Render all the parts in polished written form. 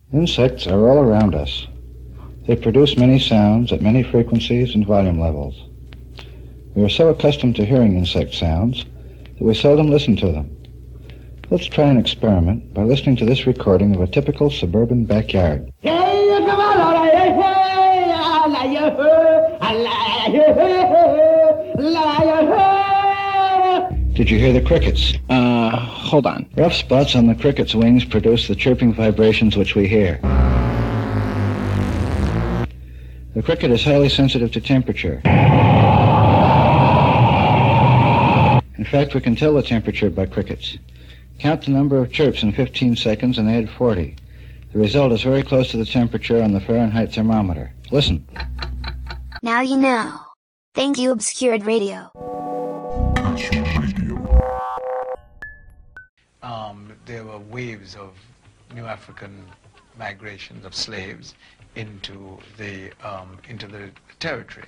Insects are all around us. They produce many sounds at many frequencies and volume levels. We are so accustomed to hearing insect sounds that we seldom listen to them. Let's try an experiment by listening to this recording of a typical suburban backyard. Did you hear the crickets? Hold on. Rough spots on the cricket's wings produce the chirping vibrations which we hear. The cricket is highly sensitive to temperature. In fact, we can tell the temperature by crickets. Count the number of chirps in 15 seconds and add 40. The result is very close to the temperature on the Fahrenheit thermometer. Listen. Now you know. Thank you, Obscured Radio. There were waves of New African migrations of slaves into the territory.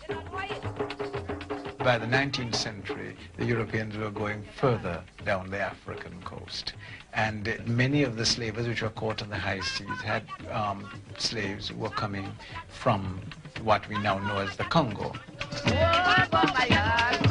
By the 19th century, the Europeans were going further down the African coast. And many of the slavers which were caught on the high seas had slaves who were coming from what we now know as the Congo.